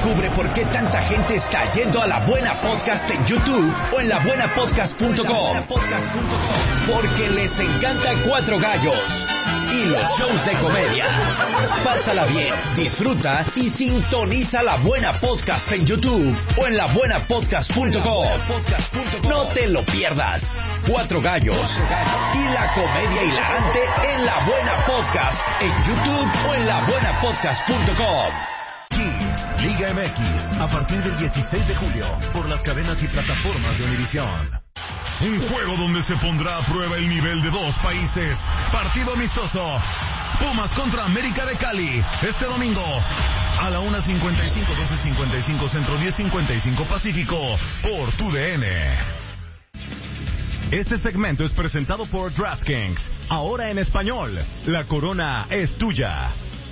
Descubre por qué tanta gente está yendo a La Buena Podcast en YouTube o en labuenapodcast.com. Porque les encanta Cuatro Gallos y los shows de comedia. Pásala bien, disfruta y sintoniza La Buena Podcast en YouTube o en labuenapodcast.com. No te lo pierdas. Cuatro Gallos y la comedia hilarante en La Buena Podcast en YouTube o en labuenapodcast.com. Liga MX, a partir del 16 de julio, por las cadenas y plataformas de Univisión. Un juego donde se pondrá a prueba el nivel de dos países. Partido amistoso. Pumas contra América de Cali. Este domingo a la 1:55, 12:55 Centro, 10:55 Pacífico, por TUDN. Este segmento es presentado por DraftKings. Ahora en español, la corona es tuya.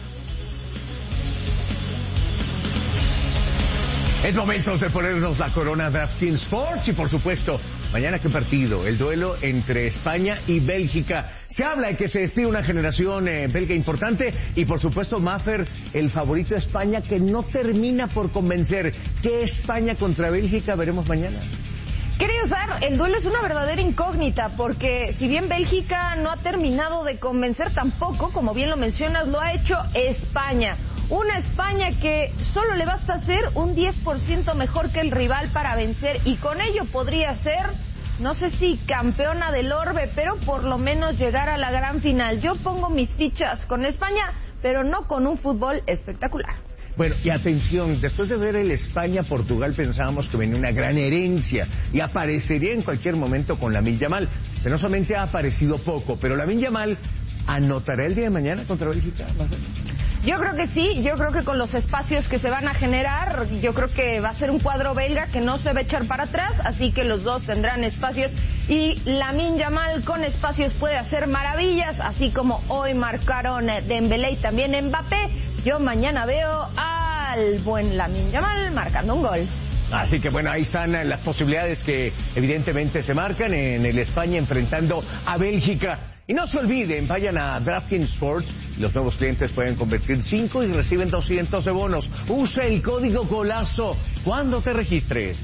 Es momento de ponernos la corona DraftKings Sports y por supuesto, mañana qué partido, el duelo entre España y Bélgica. Se habla de que se despide una generación belga importante y por supuesto Maffer, el favorito de España que no termina por convencer. ¿Qué España contra Bélgica veremos mañana? Querido Sar, el duelo es una verdadera incógnita porque si bien Bélgica no ha terminado de convencer tampoco, como bien lo mencionas, lo ha hecho España. Una España que solo le basta ser un 10% mejor que el rival para vencer y con ello podría ser, no sé si campeona del orbe, pero por lo menos llegar a la gran final. Yo pongo mis fichas con España, pero no con un fútbol espectacular. Bueno, y atención, después de ver el España-Portugal pensábamos que venía una gran herencia y aparecería en cualquier momento con Lamine Yamal, que no solamente ha aparecido poco, pero Lamine Yamal anotará el día de mañana contra Bélgica. Yo creo que sí, yo creo que con los espacios que se van a generar, yo creo que va a ser un cuadro belga que no se va a echar para atrás, así que los dos tendrán espacios y Lamine Yamal con espacios puede hacer maravillas, así como hoy marcaron Dembélé y también Mbappé. Yo mañana veo al buen Lamine Yamal marcando un gol. Así que bueno, ahí están las posibilidades que evidentemente se marcan en el España enfrentando a Bélgica. Y no se olviden, vayan a DraftKings Sports. Los nuevos clientes pueden convertir 5 y reciben 200 de bonos. Usa el código GOLAZO cuando te registres.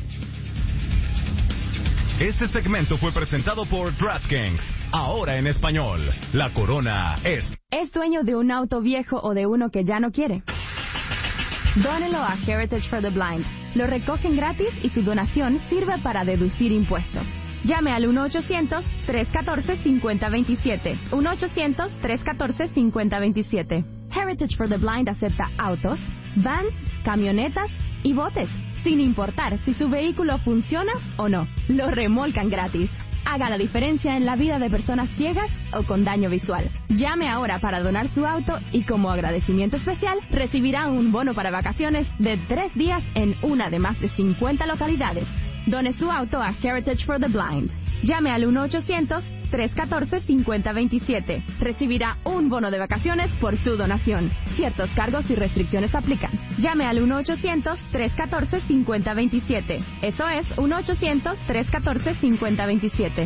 Este segmento fue presentado por DraftKings. Ahora en español, la corona es... ¿Es dueño de un auto viejo o de uno que ya no quiere? Dónelo a Heritage for the Blind. Lo recogen gratis y su donación sirve para deducir impuestos. Llame al 1-800-314-5027. 1-800-314-5027. Heritage for the Blind acepta autos, vans, camionetas y botes, sin importar si su vehículo funciona o no. Lo remolcan gratis. Haga la diferencia en la vida de personas ciegas o con daño visual. Llame ahora para donar su auto y como agradecimiento especial recibirá un bono para vacaciones de 3 días en una de más de 50 localidades. Done su auto a Heritage for the Blind. Llame al 1-800-314-5027. Recibirá un bono de vacaciones por su donación. Ciertos cargos y restricciones aplican. Llame al 1-800-314-5027. Eso es 1-800-314-5027.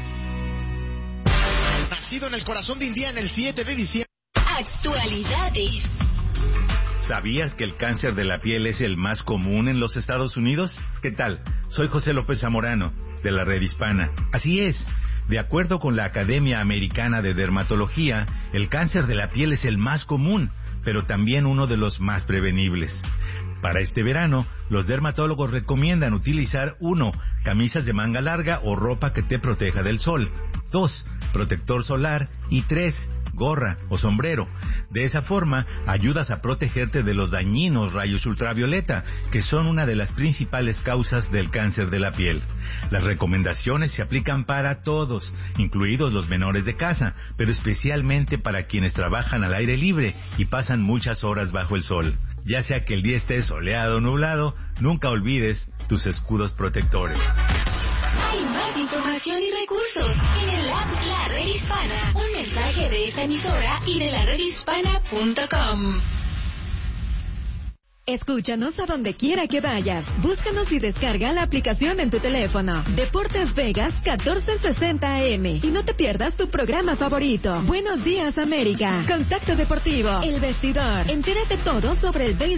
Nacido en el corazón de Indiana el 7 de diciembre. Actualidades. ¿Sabías que el cáncer de la piel es el más común en los Estados Unidos? ¿Qué tal? Soy José López Zamorano, de la Red Hispana. Así es. De acuerdo con la Academia Americana de Dermatología, el cáncer de la piel es el más común, pero también uno de los más prevenibles. Para este verano, los dermatólogos recomiendan utilizar 1. Camisas de manga larga o ropa que te proteja del sol. 2. Protector solar. Y 3. Gorra o sombrero. De esa forma, ayudas a protegerte de los dañinos rayos ultravioleta, que son una de las principales causas del cáncer de la piel. Las recomendaciones se aplican para todos, incluidos los menores de casa, pero especialmente para quienes trabajan al aire libre y pasan muchas horas bajo el sol. Ya sea que el día esté soleado o nublado, nunca olvides tus escudos protectores. Hay más información y recursos en el app La Red Hispana. Un mensaje de esta emisora y de laredhispana.com. Escúchanos a donde quiera que vayas. Búscanos y descarga la aplicación en tu teléfono. Deportes Vegas 1460 AM. Y no te pierdas tu programa favorito. Buenos días, América. Contacto Deportivo. El Vestidor. Entérate todo sobre el béisbol